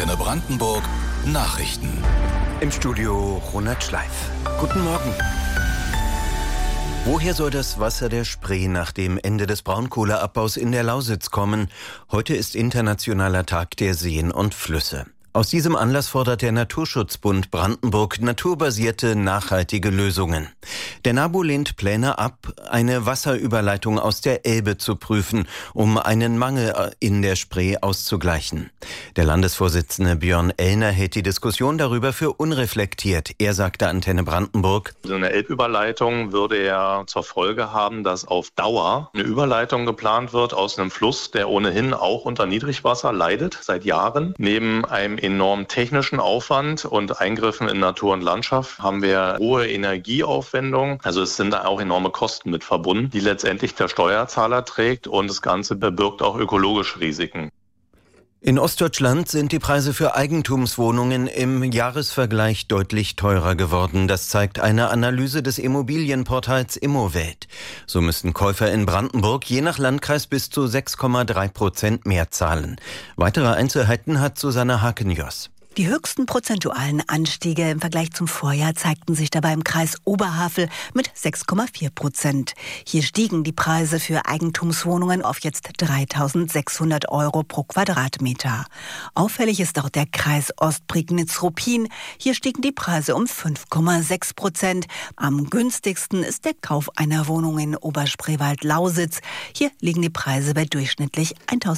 Antenne Brandenburg Nachrichten. Im Studio Ronald Schleif. Guten Morgen. Woher soll das Wasser der Spree nach dem Ende des Braunkohleabbaus in der Lausitz kommen? Heute ist Internationaler Tag der Seen und Flüsse. Aus diesem Anlass fordert der Naturschutzbund Brandenburg naturbasierte, nachhaltige Lösungen. Der NABU lehnt Pläne ab, eine Wasserüberleitung aus der Elbe zu prüfen, um einen Mangel in der Spree auszugleichen. Der Landesvorsitzende Björn Ellner hält die Diskussion darüber für unreflektiert. Er sagte Antenne Brandenburg: So eine Elbüberleitung würde ja zur Folge haben, dass auf Dauer eine Überleitung geplant wird aus einem Fluss, der ohnehin auch unter Niedrigwasser leidet, seit Jahren. Neben einem enormen technischen Aufwand und Eingriffen in Natur und Landschaft haben wir hohe Energieaufwendungen. Also es sind da auch enorme Kosten mit verbunden, die letztendlich der Steuerzahler trägt, und das Ganze birgt auch ökologische Risiken. In Ostdeutschland sind die Preise für Eigentumswohnungen im Jahresvergleich deutlich teurer geworden. Das zeigt eine Analyse des Immobilienportals Immowelt. So müssten Käufer in Brandenburg je nach Landkreis bis zu 6,3% mehr zahlen. Weitere Einzelheiten hat Susanne Hakenjoss. Die höchsten prozentualen Anstiege im Vergleich zum Vorjahr zeigten sich dabei im Kreis Oberhavel mit 6,4%. Hier stiegen die Preise für Eigentumswohnungen auf jetzt 3.600 € pro Quadratmeter. Auffällig ist auch der Kreis Ostprignitz-Ruppin. Hier stiegen die Preise um 5,6%. Am günstigsten ist der Kauf einer Wohnung in Oberspreewald-Lausitz. Hier liegen die Preise bei durchschnittlich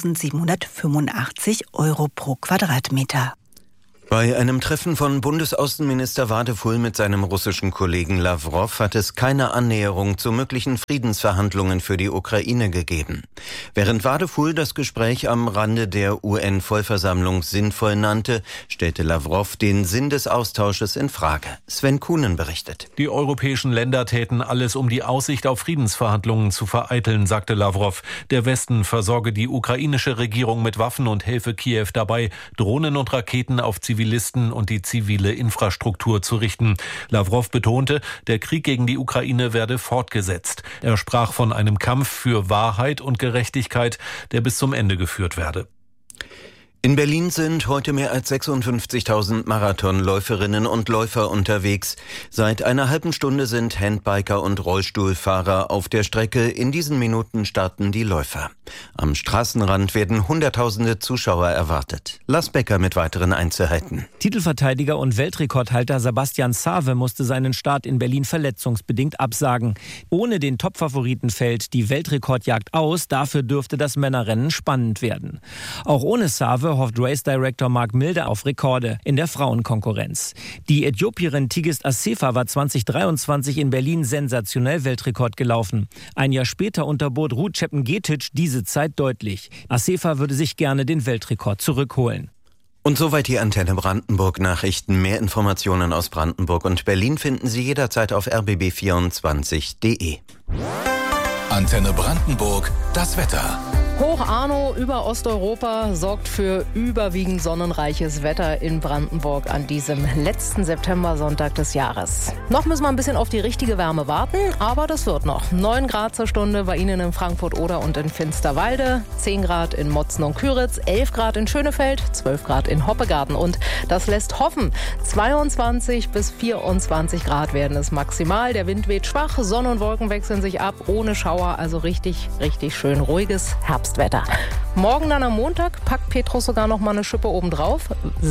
1.785 € pro Quadratmeter. Bei einem Treffen von Bundesaußenminister Wadefull mit seinem russischen Kollegen Lawrow hat es keine Annäherung zu möglichen Friedensverhandlungen für die Ukraine gegeben. Während Wadefull das Gespräch am Rande der UN-Vollversammlung sinnvoll nannte, stellte Lawrow den Sinn des Austausches in Frage. Sven Kuhnen berichtet. Die europäischen Länder täten alles, um die Aussicht auf Friedensverhandlungen zu vereiteln, sagte Lawrow. Der Westen versorge die ukrainische Regierung mit Waffen und helfe Kiew dabei, Drohnen und Raketen auf Zivilisten und die zivile Infrastruktur zu richten. Lawrow betonte, der Krieg gegen die Ukraine werde fortgesetzt. Er sprach von einem Kampf für Wahrheit und Gerechtigkeit, der bis zum Ende geführt werde. In Berlin sind heute mehr als 56.000 Marathonläuferinnen und Läufer unterwegs. Seit einer halben Stunde sind Handbiker und Rollstuhlfahrer auf der Strecke. In diesen Minuten starten die Läufer. Am Straßenrand werden Hunderttausende Zuschauer erwartet. Lars Becker mit weiteren Einzelheiten. Titelverteidiger und Weltrekordhalter Sebastian Save musste seinen Start in Berlin verletzungsbedingt absagen. Ohne den Topfavoriten fällt die Weltrekordjagd aus. Dafür dürfte das Männerrennen spannend werden. Auch ohne Save hofft Race Director Mark Milde auf Rekorde in der Frauenkonkurrenz. Die Äthiopierin Tigist Assefa war 2023 in Berlin sensationell Weltrekord gelaufen. Ein Jahr später unterbot Ruth Chepngetich diese Zeit deutlich. Assefa würde sich gerne den Weltrekord zurückholen. Und soweit die Antenne Brandenburg Nachrichten. Mehr Informationen aus Brandenburg und Berlin finden Sie jederzeit auf rbb24.de. Antenne Brandenburg, das Wetter. Hoch Arno über Osteuropa sorgt für überwiegend sonnenreiches Wetter in Brandenburg an diesem letzten Septembersonntag des Jahres. Noch müssen wir ein bisschen auf die richtige Wärme warten, aber das wird noch. 9 Grad zur Stunde bei Ihnen in Frankfurt-Oder und in Finsterwalde, 10 Grad in Motzen und Küritz, 11 Grad in Schönefeld, 12 Grad in Hoppegarten, und das lässt hoffen. 22 bis 24 Grad werden es maximal. Der Wind weht schwach, Sonne und Wolken wechseln sich ab, ohne Schauer, also richtig schön ruhiges Herbstwetter. Morgen dann am Montag packt Petrus sogar noch mal eine Schippe obendrauf.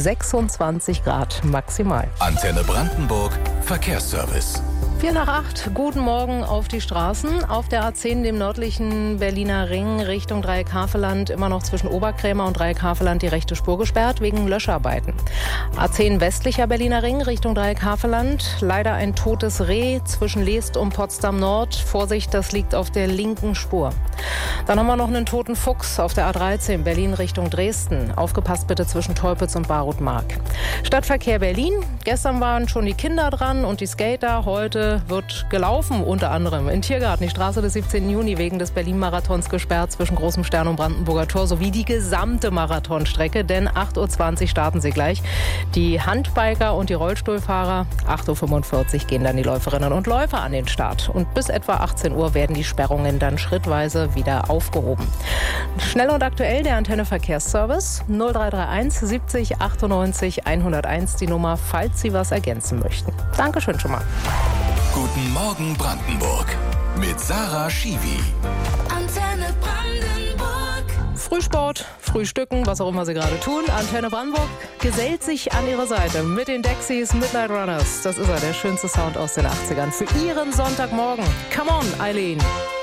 26 Grad maximal. Antenne Brandenburg Verkehrsservice. 7:45, guten Morgen auf die Straßen. Auf der A10, dem nördlichen Berliner Ring, Richtung Dreieck-Havelland, immer noch zwischen Oberkrämer und Dreieck-Havelland die rechte Spur gesperrt wegen Löscharbeiten. A10 westlicher Berliner Ring, Richtung Dreieck-Havelland, leider ein totes Reh zwischen Leest und Potsdam Nord. Vorsicht, das liegt auf der linken Spur. Dann haben wir noch einen toten Fuchs auf der A13, Berlin Richtung Dresden. Aufgepasst bitte zwischen Teupitz und Barutmark. Stadtverkehr Berlin, gestern waren schon die Kinder dran und die Skater, heute Heute wird gelaufen, unter anderem in Tiergarten, die Straße des 17. Juni wegen des Berlin-Marathons gesperrt zwischen Großem Stern und Brandenburger Tor, sowie die gesamte Marathonstrecke, denn 8.20 Uhr starten sie gleich. Die Handbiker und die Rollstuhlfahrer, 8.45 Uhr gehen dann die Läuferinnen und Läufer an den Start. Und bis etwa 18 Uhr werden die Sperrungen dann schrittweise wieder aufgehoben. Schnell und aktuell der Antenne Verkehrsservice 0331 70 98 101 die Nummer, falls Sie was ergänzen möchten. Dankeschön schon mal. Guten Morgen Brandenburg mit Sarah Schiwi. Antenne Brandenburg. Frühsport, Frühstücken, was auch immer Sie gerade tun. Antenne Brandenburg gesellt sich an Ihre Seite mit den Dexys Midnight Runners. Das ist der schönste Sound aus den 80ern für Ihren Sonntagmorgen. Come on, Eileen.